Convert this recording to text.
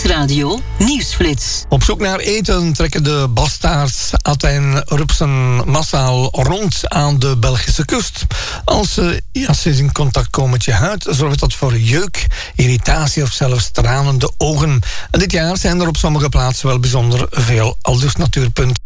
Nieuwsradio Nieuwsflits. Op zoek naar eten trekken de bastaards Atijn-rupsen massaal rond aan de Belgische kust. Als ze in contact komen met je huid, zorgt dat voor jeuk, irritatie of zelfs tranende ogen. En dit jaar zijn er op sommige plaatsen wel bijzonder veel, aldus Natuurpunt.